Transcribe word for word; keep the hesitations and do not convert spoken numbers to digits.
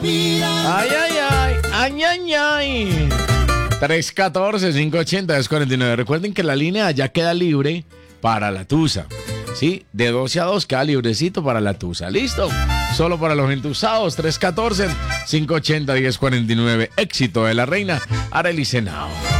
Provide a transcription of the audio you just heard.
vida. Ay, ay, ay, ay, ay, ay. tres uno cuatro, cinco ocho cero, dos cuatro nueve. Recuerden que la línea ya queda libre para la tusa. ¿Sí? De doce a dos queda librecito para la tusa. ¿Listo? Solo para los entusados. tres uno cuatro, cinco ocho cero, uno cero cuatro nueve. Éxito de la reina Arely Senao.